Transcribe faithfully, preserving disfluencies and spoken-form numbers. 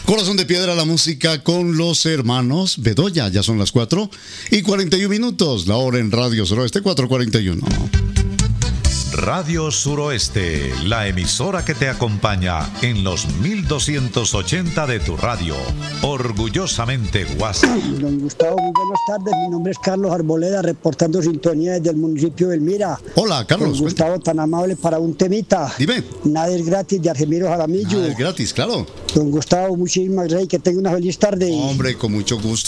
Corazón de Piedra, la música con los hermanos Bedoya. Ya son las cuatro y cuarenta y un minutos. La hora en Radio Suroeste, cuatro cuarenta y uno. Radio Suroeste, la emisora que te acompaña en los mil doscientos ochenta de tu radio. Orgullosamente Guasa. Don Gustavo, muy buenas tardes. Mi nombre es Carlos Arboleda, reportando sintonía desde el municipio de Elmira. Hola, Carlos. Don Gustavo, cuenta. Tan amable para un temita. Dime. Nada es gratis, de Argemiro Jaramillo. Nada es gratis, claro. Don Gustavo, muchísimas gracias y que tenga una feliz tarde. Hombre, con mucho gusto.